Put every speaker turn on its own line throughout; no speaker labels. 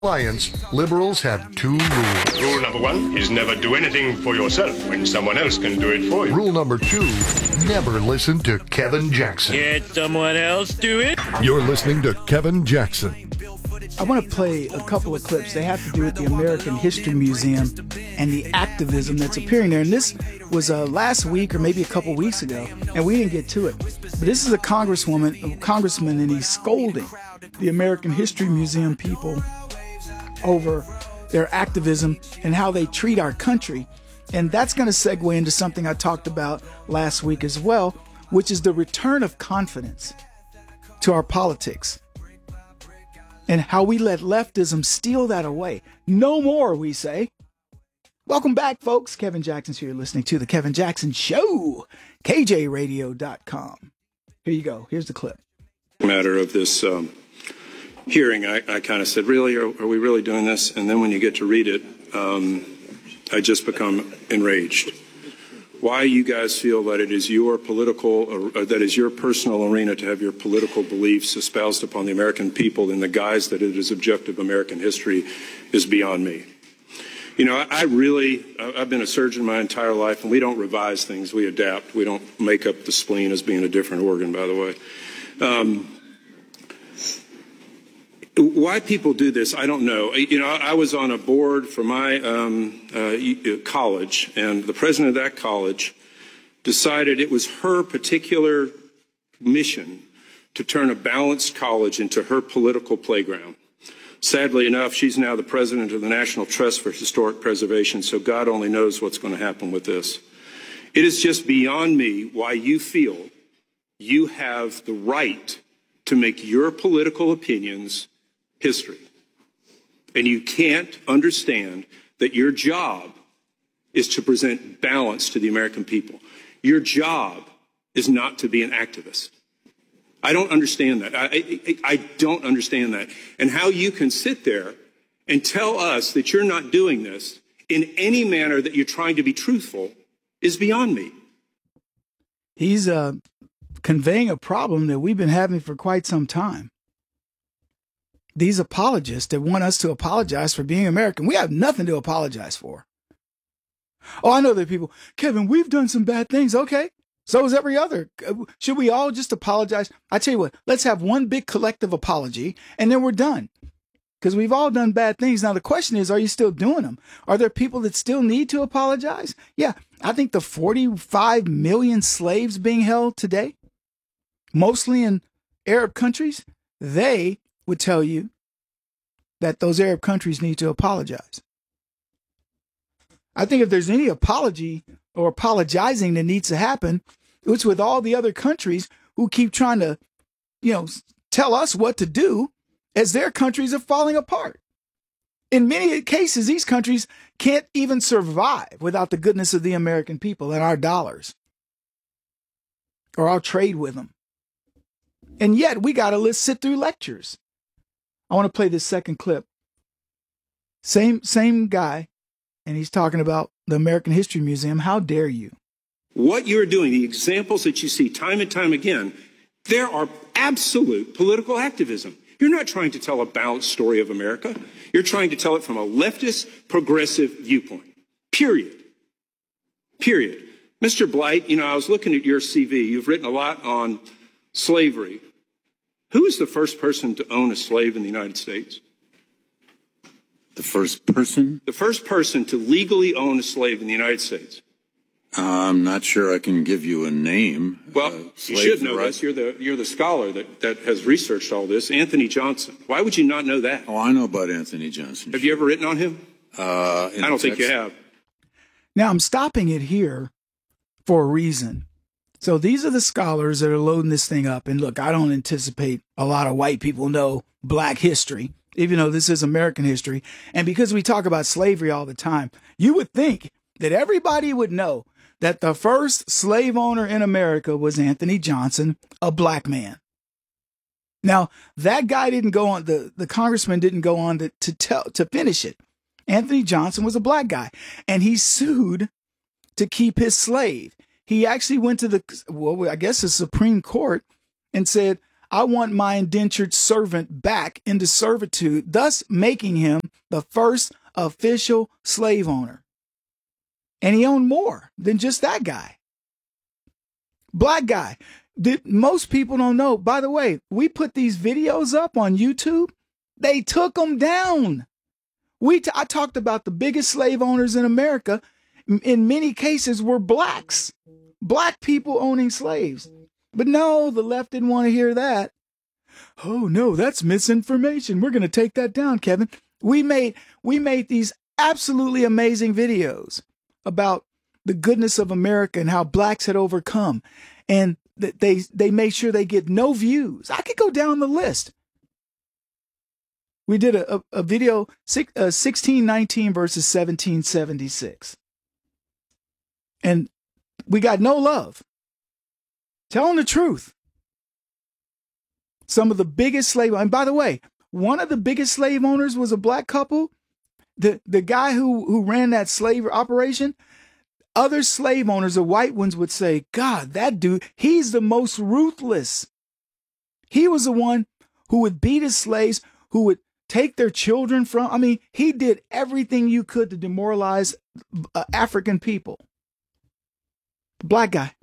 Alliance, liberals have two rules.
Rule number one is never do anything for yourself when someone else can do it for you.
Rule number two, never listen to Kevin Jackson.
Can't someone else do it?
You're listening to Kevin Jackson.
I want to play a couple of clips. They have to do with the American History Museum and the activism that's appearing there. And this was last week or maybe a couple weeks ago, and we didn't get to it. But this is a congressman, and he's scolding the American History Museum people over their activism and how they treat our country. And that's going to segue into something I talked about last week as well, which is the return of confidence to our politics and how we let leftism steal that away. No more, we say. Welcome back, folks. Kevin Jackson's here. You're listening to The Kevin Jackson Show, KJRadio.com. Here you go. Here's the clip.
Matter of this hearing, I kind of said, really, are we really doing this? And then when you get to read it, I just become enraged. Why you guys feel that it is your that is your personal arena to have your political beliefs espoused upon the American people in the guise that it is objective American history is beyond me. You know, I've been a surgeon my entire life, and we don't revise things, we adapt. We don't make up the spleen as being a different organ, by the way. Why people do this, I don't know. You know, I was on a board for my college, and the president of that college decided it was her particular mission to turn a balanced college into her political playground. Sadly enough, she's now the president of the National Trust for Historic Preservation, so God only knows what's going to happen with this. It is just beyond me why you feel you have the right to make your political opinions history. And you can't understand that your job is to present balance to the American people. Your job is not to be an activist. I don't understand that. I don't understand that. And how you can sit there and tell us that you're not doing this in any manner that you're trying to be truthful is beyond me.
He's conveying a problem that we've been having for quite some time. These apologists that want us to apologize for being American, we have nothing to apologize for. Oh, I know there are people, Kevin, we've done some bad things. Okay, so is every other. Should we all just apologize? I tell you what, let's have one big collective apology and then we're done. Because we've all done bad things. Now, the question is, are you still doing them? Are there people that still need to apologize? Yeah, I think the 45 million slaves being held today, mostly in Arab countries, they would tell you that those Arab countries need to apologize. I think if there's any apology or apologizing that needs to happen, it's with all the other countries who keep trying to, tell us what to do as their countries are falling apart. In many cases, these countries can't even survive without the goodness of the American people and our dollars or our trade with them. And yet we got to sit through lectures. I want to play this second clip. Same guy, and he's talking about the American History Museum. How dare you?
What you're doing, the examples that you see time and time again, there are absolute political activism. You're not trying to tell a balanced story of America. You're trying to tell it from a leftist, progressive viewpoint. Period. Mr. Blight, I was looking at your CV. You've written a lot on slavery. Who was the first person to own a slave in the United States?
The first person?
The first person to legally own a slave in the United States.
I'm not sure I can give you a name.
Well, you should know this. You're the scholar that has researched all this. Anthony Johnson. Why would you not know that?
Oh, I know about Anthony Johnson.
Have you ever written on him?
I
don't think you have.
Now, I'm stopping it here for a reason. So these are the scholars that are loading this thing up. And look, I don't anticipate a lot of white people know black history, even though this is American history. And because we talk about slavery all the time, you would think that everybody would know that the first slave owner in America was Anthony Johnson, a black man. Now, that guy didn't go on, the congressman didn't go on to finish it. Anthony Johnson was a black guy, and he sued to keep his slave. He actually went to the Supreme Court and said, I want my indentured servant back into servitude, thus making him the first official slave owner. And he owned more than just that guy. Black guy. Most people don't know. By the way, we put these videos up on YouTube. They took them down. I talked about the biggest slave owners in America. In many cases were blacks. Black people owning slaves. But no, the left didn't want to hear that. Oh no, that's misinformation. We're going to take that down, Kevin. We made these absolutely amazing videos about the goodness of America and how blacks had overcome. And they made sure they get no views. I could go down the list. We did a video, 1619 versus 1776. And we got no love. Telling the truth. Some of the biggest slave, and by the way, one of the biggest slave owners was a black couple. The guy who ran that slave operation, other slave owners, the white ones, would say, God, that dude, he's the most ruthless. He was the one who would beat his slaves, who would take their children from, he did everything you could to demoralize African people. Black guy.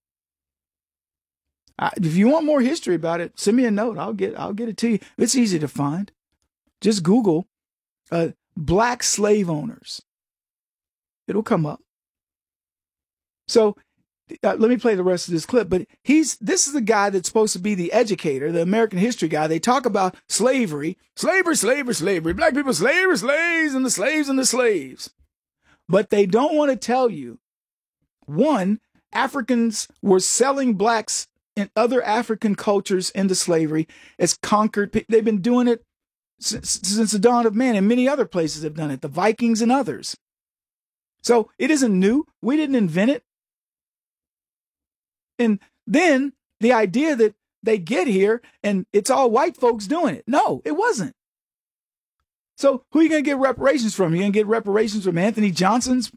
If you want more history about it, send me a note. I'll get it to you. It's easy to find. Just Google black slave owners. It'll come up. So let me play the rest of this clip. But this is the guy that's supposed to be the educator, the American history guy. They talk about slavery, slavery. Black people, slaves, and the slaves. But they don't want to tell you, one, Africans were selling blacks in other African cultures into slavery as conquered. They've been doing it since the dawn of man, and many other places have done it, the Vikings and others. So it isn't new. We didn't invent it. And then the idea that they get here and it's all white folks doing it. No, it wasn't. So who are you going to get reparations from? You're going to get reparations from Anthony Johnson's,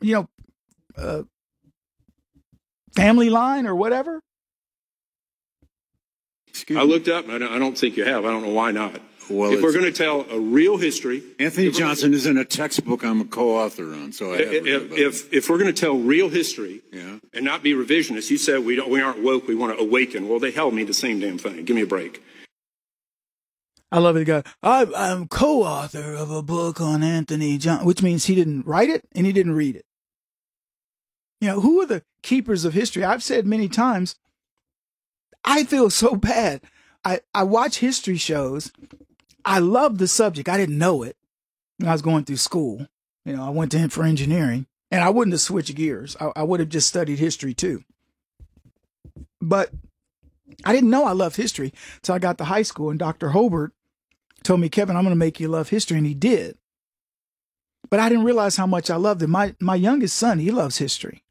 family line or whatever?
I looked up, and I don't think you have. I don't know why not.
Well,
if we're going to tell a real history,
Anthony Johnson isn't a textbook I'm a co-author on, so
if we're going to tell real history,
yeah,
and not be revisionist, you said we aren't woke, we want to awaken. Well, they held me the same damn thing. Give me a break.
I love it, guy. I'm co-author of a book on Anthony Johnson, which means he didn't write it and he didn't read it. Who are the keepers of history? I've said many times, I feel so bad. I watch history shows. I love the subject. I didn't know it when I was going through school. I went to him for engineering, and I wouldn't have switched gears. I would have just studied history too. But I didn't know I loved history until I got to high school, and Dr. Hobart told me, Kevin, I'm going to make you love history, and he did. But I didn't realize how much I loved it. My youngest son, he loves history.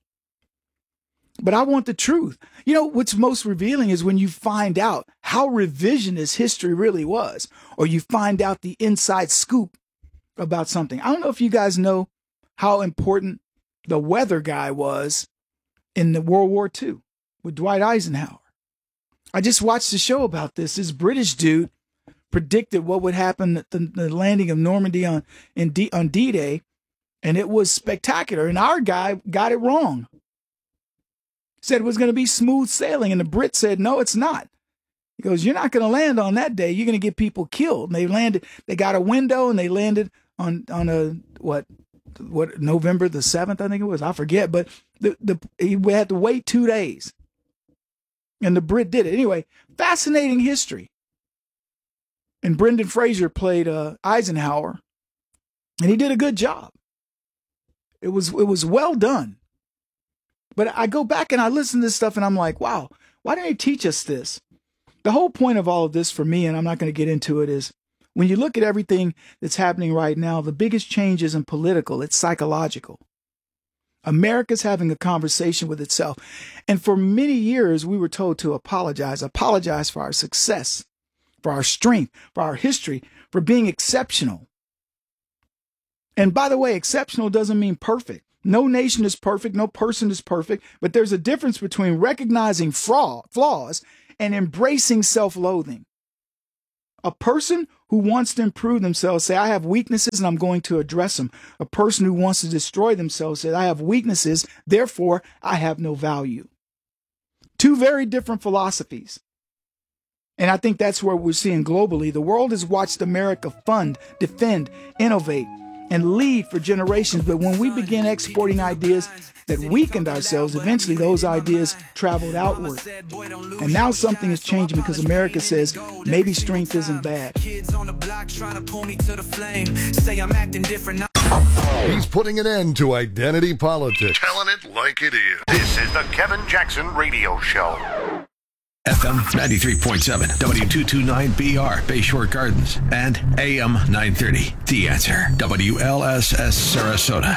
But I want the truth. What's most revealing is when you find out how revisionist history really was, or you find out the inside scoop about something. I don't know if you guys know how important the weather guy was in the World War II with Dwight Eisenhower. I just watched a show about this. This British dude predicted what would happen at the landing of Normandy on D-Day, and it was spectacular. And our guy got it wrong. Said it was going to be smooth sailing, and the Brit said, no, it's not. He goes, you're not going to land on that day. You're going to get people killed. And they got a window, and they landed on November the 7th, I think it was. I forget, but he had to wait 2 days. And the Brit did it. Anyway, fascinating history. And Brendan Fraser played Eisenhower, and he did a good job. It was well done. But I go back and I listen to this stuff and I'm like, wow, why didn't they teach us this? The whole point of all of this for me, and I'm not going to get into it, is when you look at everything that's happening right now, the biggest change isn't political, it's psychological. America's having a conversation with itself. And for many years, we were told to apologize for our success, for our strength, for our history, for being exceptional. And by the way, exceptional doesn't mean perfect. No nation is perfect. No person is perfect. But there's a difference between recognizing flaws and embracing self-loathing. A person who wants to improve themselves say, I have weaknesses and I'm going to address them. A person who wants to destroy themselves says, I have weaknesses, therefore I have no value. Two very different philosophies. And I think that's where we're seeing globally. The world has watched America fund, defend, innovate, and lead for generations. But when we began exporting ideas that weakened ourselves, eventually those ideas traveled outward. And now something is changing because America says maybe strength isn't bad.
He's putting an end to identity politics. Telling it like it is. This is the Kevin Jackson Radio Show.
FM 93.7, W229BR, Bayshore Gardens, and AM 930. The Answer, WLSS Sarasota.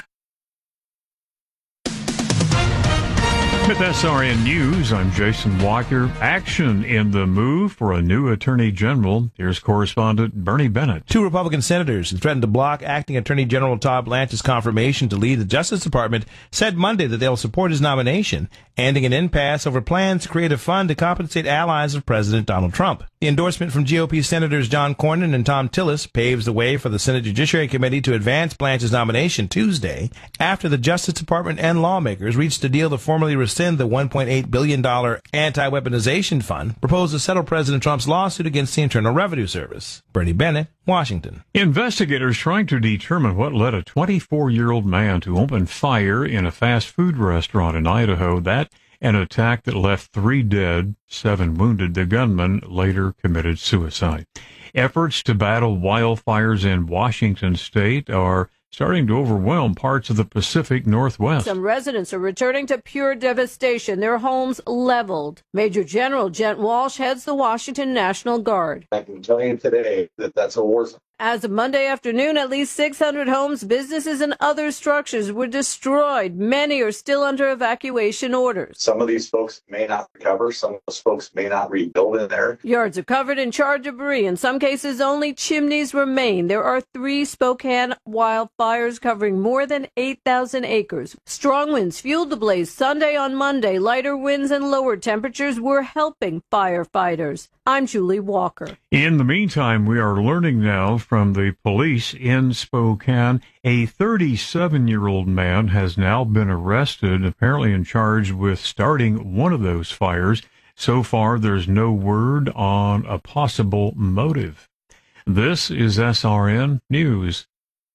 With SRN News, I'm Jason Walker. Action in the move for a new Attorney General. Here's correspondent Bernie Bennett.
2 Republican senators who threatened to block Acting Attorney General Todd Blanche's confirmation to lead the Justice Department said Monday that they'll support his nomination, ending an impasse over plans to create a fund to compensate allies of President Donald Trump. The endorsement from GOP Senators John Cornyn and Tom Tillis paves the way for the Senate Judiciary Committee to advance Blanche's nomination Tuesday after the Justice Department and lawmakers reached a deal to formally rescind the $1.8 billion anti-weaponization fund proposed to settle President Trump's lawsuit against the Internal Revenue Service. Bernie Bennett, Washington.
Investigators trying to determine what led a 24-year-old man to open fire in a fast food restaurant in Idaho. That an attack that left 3 dead, 7 wounded. The gunman later committed suicide. Efforts to battle wildfires in Washington state are starting to overwhelm parts of the Pacific Northwest.
Some residents are returning to pure devastation, their homes leveled. Major General Gent Walsh heads the Washington National Guard.
I can tell you today that that's a war zone.
As of Monday afternoon, at least 600 homes, businesses, and other structures were destroyed. Many are still under evacuation orders.
Some of these folks may not recover. Some of those folks may not rebuild in there.
Yards are covered in charred debris. In some cases, only chimneys remain. There are 3 Spokane wildfires covering more than 8,000 acres. Strong winds fueled the blaze Sunday on Monday. Lighter winds and lower temperatures were helping firefighters. I'm Julie Walker.
In the meantime, we are learning now from the police in Spokane, a 37-year-old man has now been arrested, apparently and charged with starting one of those fires. So far, there's no word on a possible motive. This is SRN News.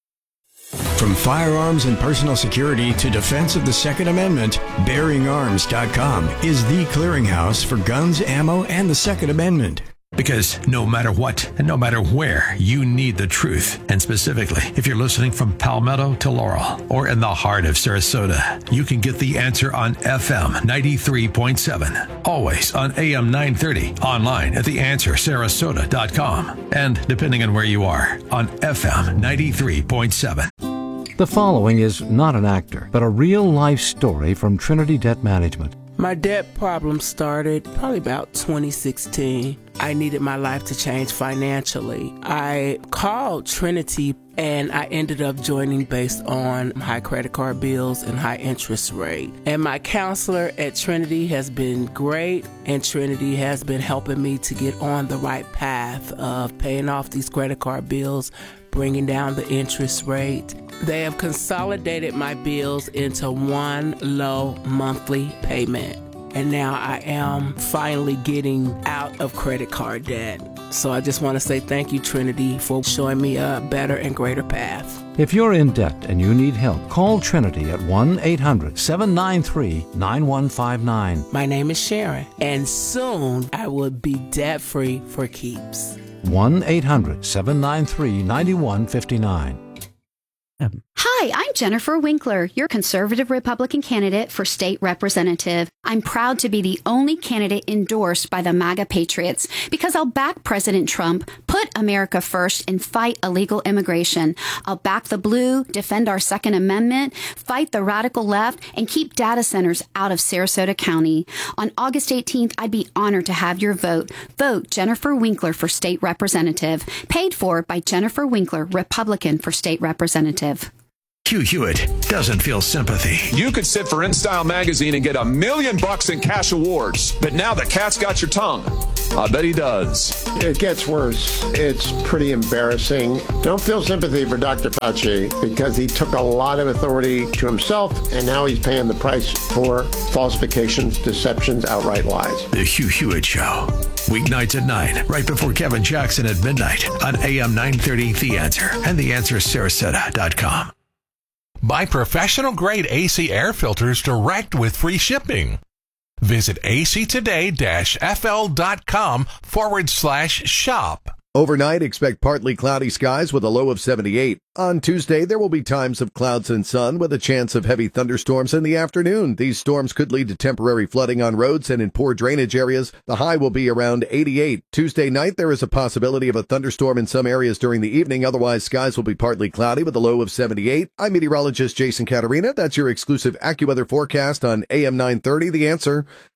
From firearms and personal security to defense of the Second Amendment, BearingArms.com is the clearinghouse for guns, ammo, and the Second Amendment.
Because no matter what and no matter where, you need the truth. And specifically, if you're listening from Palmetto to Laurel or in the heart of Sarasota, you can get the answer on FM 93.7. Always on AM 930. Online at theanswersarasota.com. And depending on where you are, on FM 93.7.
The following is not an actor, but a real-life story from Trinity Debt Management.
My debt problem started probably about 2016. I needed my life to change financially. I called Trinity and I ended up joining based on high credit card bills and high interest rate. And my counselor at Trinity has been great, and Trinity has been helping me to get on the right path of paying off these credit card bills, bringing down the interest rate. They have consolidated my bills into one low monthly payment. And now I am finally getting out of credit card debt. So I just want to say thank you, Trinity, for showing me a better and greater path.
If you're in debt and you need help, call Trinity at 1-800-793-9159.
My name is Sharon, and soon I will be debt-free for keeps.
1-800-793-9159.
Hi, I'm Jennifer Winkler, your conservative Republican candidate for state representative. I'm proud to be the only candidate endorsed by the MAGA Patriots because I'll back President Trump, put America first, and fight illegal immigration. I'll back the blue, defend our Second Amendment, fight the radical left, and keep data centers out of Sarasota County. On August 18th, I'd be honored to have your vote. Vote Jennifer Winkler for state representative. Paid for by Jennifer Winkler, Republican for state representative.
Hugh Hewitt doesn't feel sympathy.
You could sit for InStyle magazine and get $1 million in cash awards, but now the cat's got your tongue. I bet he does.
It gets worse. It's pretty embarrassing. Don't feel sympathy for Dr. Fauci because he took a lot of authority to himself, and now he's paying the price for falsifications, deceptions, outright lies.
The Hugh Hewitt Show. Weeknights at 9, right before Kevin Jackson at midnight on AM 930 The Answer and TheAnswerSarasota.com.
Buy professional-grade AC air filters direct with free shipping. Visit actoday-fl.com/shop.
Overnight, expect partly cloudy skies with a low of 78. On Tuesday, there will be times of clouds and sun with a chance of heavy thunderstorms in the afternoon. These storms could lead to temporary flooding on roads and in poor drainage areas. The high will be around 88. Tuesday night, there is a possibility of a thunderstorm in some areas during the evening. Otherwise, skies will be partly cloudy with a low of 78. I'm meteorologist Jason Caterina. That's your exclusive AccuWeather forecast on AM 930, The Answer.